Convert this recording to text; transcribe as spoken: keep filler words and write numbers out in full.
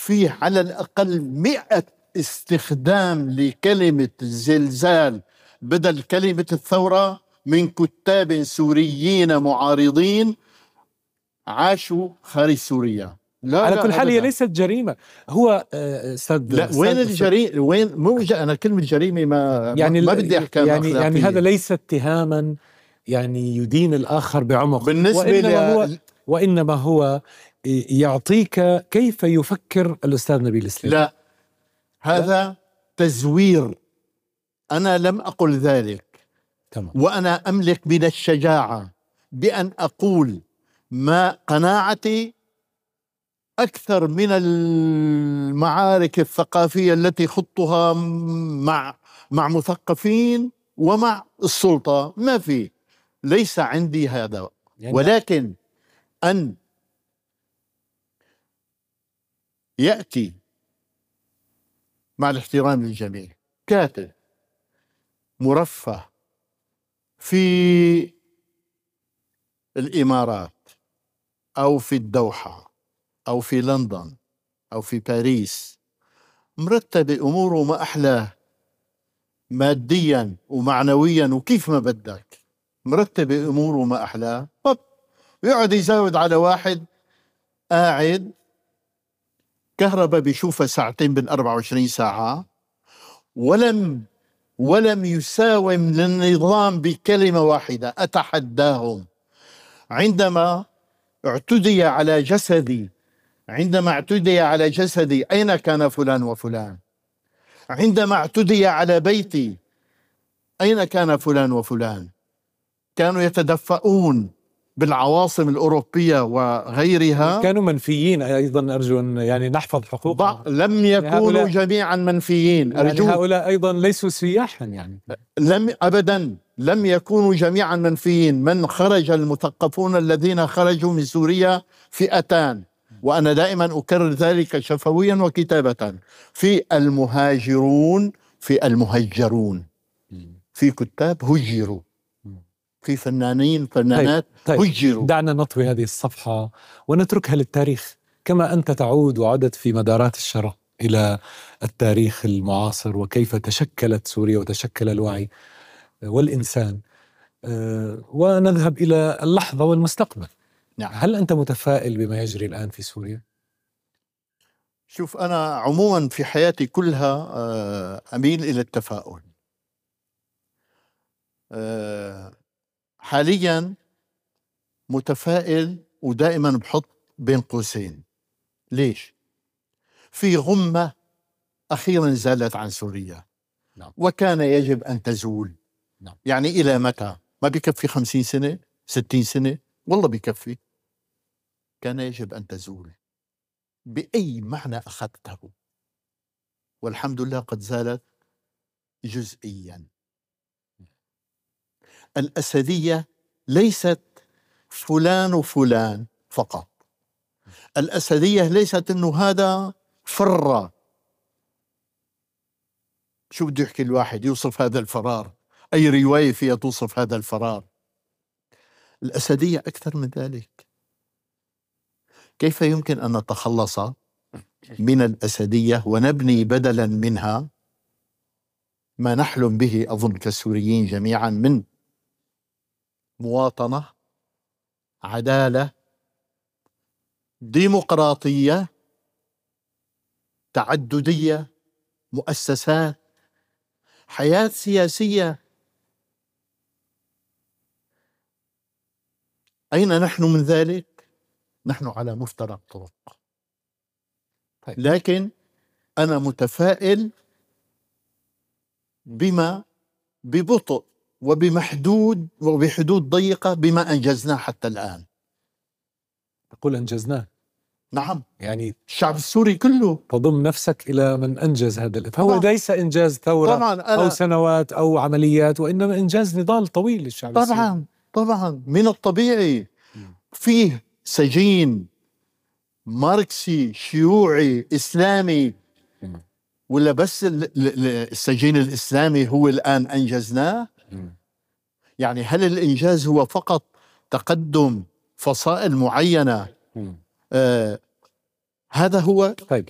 فيه على الأقل مئة استخدام لكلمة الزلزال بدل كلمة الثورة من كتاب سوريين معارضين عاشوا خارج سوريا. لا على لا كل حال هي ليست جريمة. هو أستاذ لا وين الجريمة؟ وين مو أنا كلمة جريمة ما يعني ما بدي أحكام يعني أخلاقية. يعني هذا ليس اتهاما يعني يدين الآخر بعمق بالنسبة وإنما ل... هو وإنما هو يعطيك كيف يفكر الأستاذ نبيل السليم. لا هذا لا؟ تزوير. أنا لم أقل ذلك. تمام. وأنا أملك من الشجاعة بأن أقول ما قناعتي أكثر من المعارك الثقافية التي خضتها مع مع مثقفين ومع السلطة. ما في، ليس عندي هذا يعني. ولكن أن يأتي مع الاحترام للجميع كاتب مرفه في الإمارات أو في الدوحة أو في لندن أو في باريس مرتب أموره ما أحلاه ماديا ومعنويا وكيف ما بدك، مرتب أموره ما أحلاه، طب يقعد يزود على واحد قاعد كهرباء بيشوفها ساعتين بال أربعة وعشرين ساعة ولم ولم يساوم للنظام بكلمة واحدة. أتحداهم عندما اعتدي على جسدي عندما اعتدي على جسدي أين كان فلان وفلان؟ عندما اعتدي على بيتي أين كان فلان وفلان؟ كانوا يتدفئون بالعواصم الأوروبية وغيرها. كانوا منفيين أيضا. أرجو أن يعني نحفظ حقوقهم. لم يكونوا جميعا منفيين. أرجو يعني هؤلاء أيضا ليسوا سياحا يعني. لم أبدا لم يكونوا جميعا منفيين. من خرج المثقفون الذين خرجوا من سوريا فئتان، وأنا دائما أكرر ذلك شفويا وكتابة، في المهاجرون في المهجرون. في كتاب هجروا، في فنانين فنانات طيب. طيب. هجروا. دعنا نطوي هذه الصفحة ونتركها للتاريخ، كما أنت تعود وعدت في مدارات الشرق إلى التاريخ المعاصر وكيف تشكلت سوريا وتشكل الوعي والإنسان، ونذهب إلى اللحظة والمستقبل. نعم. هل أنت متفائل بما يجري الآن في سوريا؟ شوف، أنا عموما في حياتي كلها أميل إلى التفاؤل. حاليا متفائل، ودائما بحط بين قوسين. ليش؟ في غمة أخيرا زالت عن سوريا. نعم. وكان يجب أن تزول. نعم. يعني إلى متى؟ ما بيكفي خمسين سنة ستين سنة؟ والله بيكفي. كان يجب أن تزول بأي معنى أخذته، والحمد لله قد زالت جزئيا. الأسدية ليست فلان وفلان فقط. الأسدية ليست أنه هذا فر. شو بده يحكي الواحد يوصف هذا الفرار؟ أي رواية فيها توصف هذا الفرار؟ الأسدية أكثر من ذلك. كيف يمكن أن نتخلص من الأسدية ونبني بدلا منها ما نحلم به أظن كسوريين جميعا من مواطنة، عدالة، ديمقراطية، تعددية، مؤسسات، حياة سياسية. أين نحن من ذلك؟ نحن على مفترق طرق. لكن أنا متفائل بما ببطء وبمحدود وبحدود ضيقة بما أنجزناه حتى الآن. تقول أنجزناه؟ نعم. يعني الشعب السوري كله. تضم نفسك إلى من أنجز هذا. فهو ليس إنجاز ثورة طبعاً أو سنوات أو عمليات، وإنما إنجاز نضال طويل للشعب طبعاً السوري. طبعاً طبعاً من الطبيعي. فيه سجين ماركسي شيوعي إسلامي، ولا بس السجين الإسلامي هو الآن أنجزناه؟ يعني هل الإنجاز هو فقط تقدم فصائل معينة؟ آه هذا هو. طيب